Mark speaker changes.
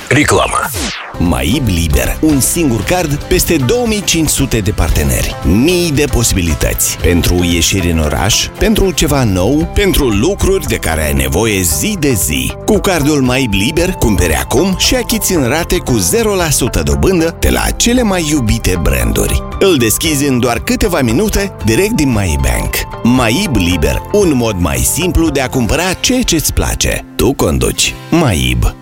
Speaker 1: Reclamă.
Speaker 2: Maib Liber, un singur card, peste 2500 de parteneri, mii de posibilități pentru ieșiri în oraș, pentru ceva nou, pentru lucruri de care ai nevoie zi de zi. Cu cardul Maib Liber cumperi acum și achiți în rate cu 0% dobândă de la cele mai iubite branduri. Îl deschizi în doar câteva minute direct din MyBank. Maib Liber, un mod mai simplu de a cumpăra ceea ce-ți place. Tu conduci. Maib.